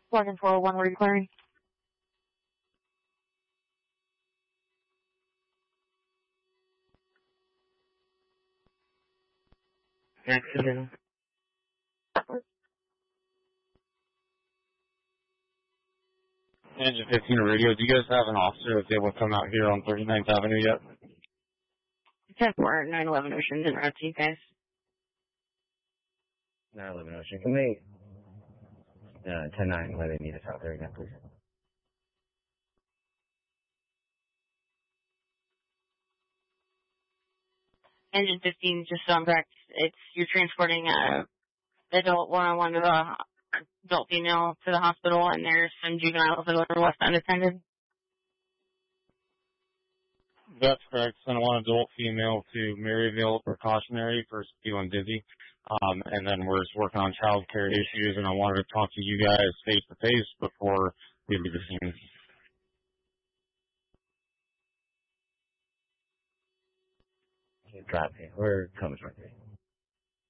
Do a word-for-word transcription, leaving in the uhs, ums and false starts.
Plug-in four oh one, were you clearing? Accident. Engine fifteen radio, do you guys have an officer that's able to come out here on thirty-ninth Avenue yet? ten four, nine eleven Ocean, en route to you guys. nine eleven Ocean. Can they, uh, ten nine, why they need us out there again, please? Engine fifteen, just so I'm correct, it's, you're transporting a adult one-on-one to the adult female to the hospital, and there's some juveniles that are left unattended. That's correct. Sent one adult female to Maryville precautionary for feeling dizzy. Um, and then we're just working on child care issues, and I wanted to talk to you guys face to face before we leave the scene. Drop here. We're coming right there.